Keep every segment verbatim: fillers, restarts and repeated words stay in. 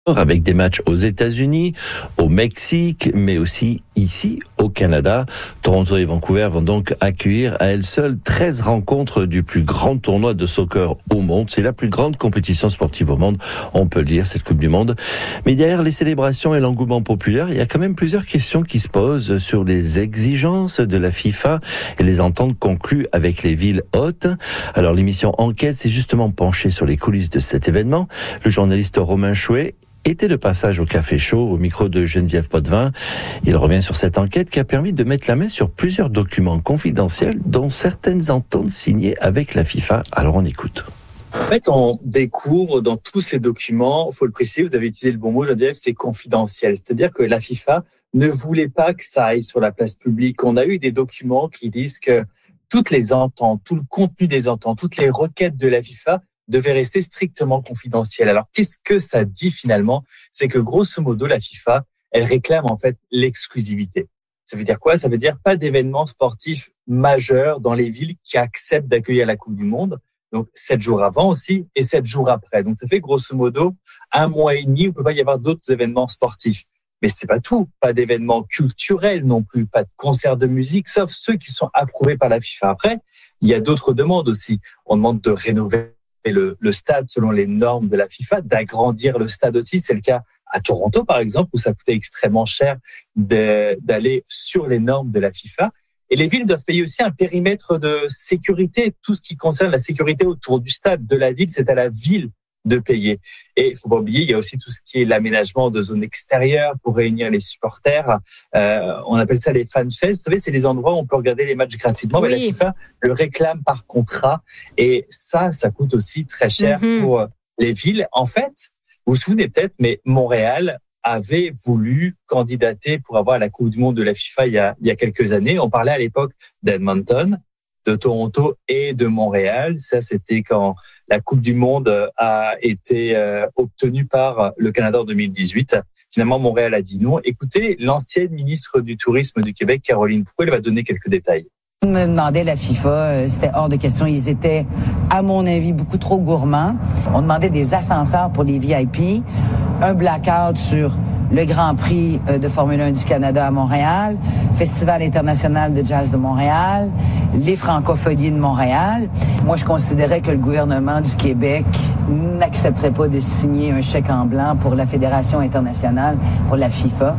avec des matchs aux États-Unis, au Mexique, mais aussi ici au Canada. Toronto et Vancouver vont donc accueillir à elles seules treize rencontres du plus grand tournoi de soccer au monde. C'est la plus grande compétition sportive au monde, on peut le dire, cette Coupe du Monde. Mais derrière les célébrations et l'engouement populaire, il y a quand même plusieurs questions qui se posent sur les exigences de la FIFA et les ententes conclues avec les villes hôtes. Alors l'émission Enquête s'est justement penchée sur les coulisses de cet événement. Le journaliste Romain Chouet était de passage au Café Chaud, au micro de Geneviève Potvin. Il revient sur cette enquête qui a permis de mettre la main sur plusieurs documents confidentiels, dont certaines ententes signées avec la FIFA. Alors on écoute. En fait, on découvre dans tous ces documents, il faut le préciser, vous avez utilisé le bon mot, Geneviève, c'est confidentiel. C'est-à-dire que la FIFA ne voulait pas que ça aille sur la place publique. On a eu des documents qui disent que toutes les ententes, tout le contenu des ententes, toutes les requêtes de la FIFA devait rester strictement confidentiel. Alors, qu'est-ce que ça dit finalement? C'est que grosso modo, la FIFA, elle réclame en fait l'exclusivité. Ça veut dire quoi? Ça veut dire pas d'événements sportifs majeurs dans les villes qui acceptent d'accueillir la Coupe du Monde. Donc, sept jours avant aussi et sept jours après. Donc, ça fait grosso modo un mois et demi où il peut pas y avoir d'autres événements sportifs. Mais c'est pas tout. Pas d'événements culturels non plus, pas de concerts de musique, sauf ceux qui sont approuvés par la FIFA. Après, il y a d'autres demandes aussi. On demande de rénover Le, le stade selon les normes de la FIFA, d'agrandir le stade aussi. C'est le cas à Toronto, par exemple, où ça coûtait extrêmement cher de, d'aller sur les normes de la FIFA. Et les villes doivent payer aussi un périmètre de sécurité. Tout ce qui concerne la sécurité autour du stade de la ville, c'est à la ville de payer. Et il faut pas oublier, il y a aussi tout ce qui est l'aménagement de zones extérieures pour réunir les supporters. Euh, on appelle ça les fan fest. Vous savez, c'est les endroits où on peut regarder les matchs gratuitement. Oui. Mais la FIFA le réclame par contrat. Et ça, ça coûte aussi très cher mm-hmm. pour les villes. En fait, vous vous souvenez peut-être, mais Montréal avait voulu candidater pour avoir la Coupe du Monde de la FIFA il y a, il y a quelques années. On parlait à l'époque d'Edmonton, de Toronto et de Montréal. Ça, c'était quand la Coupe du Monde a été euh, obtenue par le Canada en deux mille dix-huit. Finalement, Montréal a dit non. Écoutez, l'ancienne ministre du Tourisme du Québec, Caroline Proulx, elle va donner quelques détails. On me demandait la FIFA, c'était hors de question. Ils étaient, à mon avis, beaucoup trop gourmands. On demandait des ascenseurs pour les V I P, un blackout sur le Grand Prix de Formule un du Canada à Montréal, Festival international de jazz de Montréal, les Francophonies de Montréal. Moi, je considérais que le gouvernement du Québec n'accepterait pas de signer un chèque en blanc pour la Fédération internationale, pour la FIFA.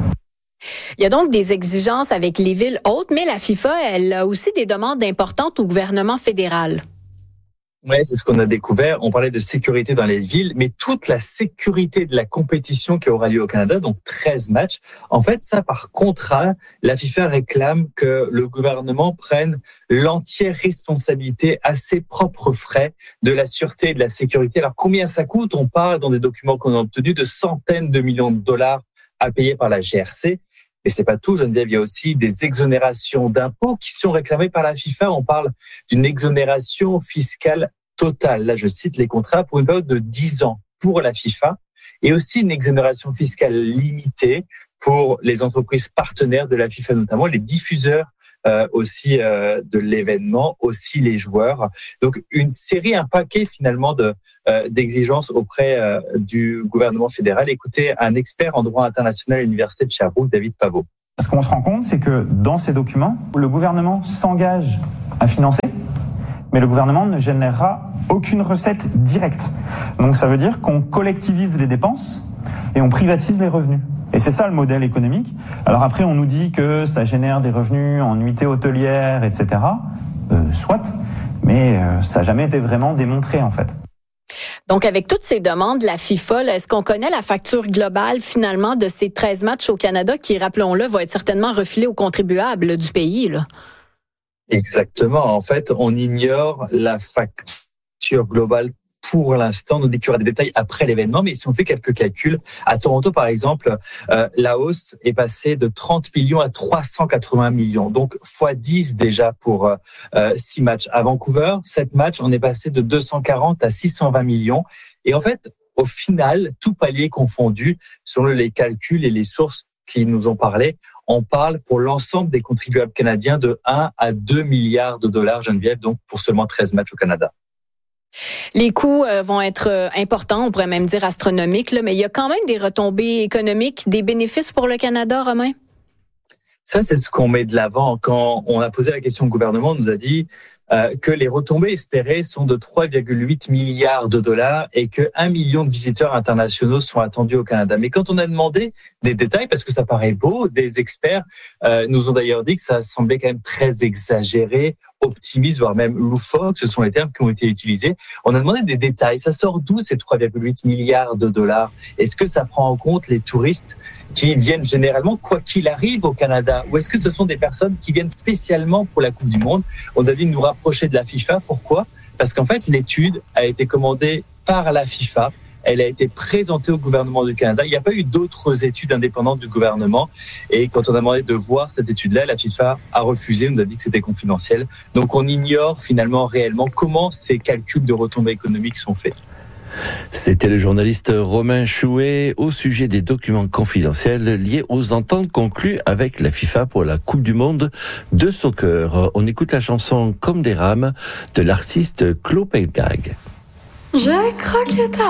Il y a donc des exigences avec les villes hôtes, mais la FIFA, elle a aussi des demandes importantes au gouvernement fédéral. Oui, c'est ce qu'on a découvert. On parlait de sécurité dans les villes, mais toute la sécurité de la compétition qui aura lieu au Canada, donc treize matchs, en fait, ça, par contrat, la FIFA réclame que le gouvernement prenne l'entière responsabilité à ses propres frais de la sûreté et de la sécurité. Alors, combien ça coûte? On parle, dans des documents qu'on a obtenus, de centaines de millions de dollars à payer par la G R C. Et c'est pas tout, Geneviève, il y a aussi des exonérations d'impôts qui sont réclamées par la FIFA. On parle d'une exonération fiscale totale. Là, je cite les contrats pour une période de dix ans pour la FIFA et aussi une exonération fiscale limitée pour les entreprises partenaires de la FIFA, notamment les diffuseurs euh, aussi euh, de l'événement, aussi les joueurs. Donc, une série, un paquet finalement de euh, d'exigences auprès euh, du gouvernement fédéral. Écoutez, un expert en droit international à l'Université de Sherbrooke, David Pavot. Ce qu'on se rend compte, c'est que dans ces documents, le gouvernement s'engage à financer, mais le gouvernement ne générera aucune recette directe. Donc ça veut dire qu'on collectivise les dépenses et on privatise les revenus. Et c'est ça le modèle économique. Alors après, on nous dit que ça génère des revenus en nuitées hôtelières, et cetera. Euh, soit, mais euh, ça n'a jamais été vraiment démontré en fait. Donc, avec toutes ces demandes de la FIFA, là, est-ce qu'on connaît la facture globale, finalement, de ces treize matchs au Canada qui, rappelons-le, va être certainement refilée aux contribuables du pays, là? Exactement. En fait, on ignore la facture globale pour l'instant. On dit qu'il y aura des détails après l'événement, mais si on fait quelques calculs, à Toronto, par exemple, euh, la hausse est passée de trente millions à trois cent quatre-vingts millions. Donc, fois dix déjà pour euh, six matchs. À Vancouver, sept matchs, on est passé de deux cent quarante à six cent vingt millions. Et en fait, au final, tout palier confondu, selon les calculs et les sources qui nous ont parlé, on parle pour l'ensemble des contribuables canadiens de un à deux milliards de dollars, Geneviève, donc pour seulement treize matchs au Canada. Les coûts euh, vont être euh, importants, on pourrait même dire astronomiques, là, mais il y a quand même des retombées économiques, des bénéfices pour le Canada, Romain? Ça, c'est ce qu'on met de l'avant. Quand on a posé la question au gouvernement, on nous a dit euh, que les retombées espérées sont de trois virgule huit milliards de dollars et que un million de visiteurs internationaux sont attendus au Canada. Mais quand on a demandé des détails, parce que ça paraît beau, des experts euh, nous ont d'ailleurs dit que ça semblait quand même très exagéré, optimiste, voire même loufoque, ce sont les termes qui ont été utilisés. On a demandé des détails. Ça sort d'où ces trois virgule huit milliards de dollars? Est-ce que ça prend en compte les touristes qui viennent généralement, quoi qu'il arrive, au Canada? Ou est-ce que ce sont des personnes qui viennent spécialement pour la Coupe du Monde? On nous a dit de nous rapprocher de la FIFA. Pourquoi? Parce qu'en fait, l'étude a été commandée par la FIFA. Elle a été présentée au gouvernement du Canada. Il n'y a pas eu d'autres études indépendantes du gouvernement. Et quand on a demandé de voir cette étude-là, la FIFA a refusé, nous a dit que c'était confidentiel. Donc on ignore finalement réellement comment ces calculs de retombées économiques sont faits. C'était le journaliste Romain Chouet au sujet des documents confidentiels liés aux ententes conclues avec la FIFA pour la Coupe du Monde de soccer. On écoute la chanson Comme des rames de l'artiste Claude Pelgag. J'ai croqué ta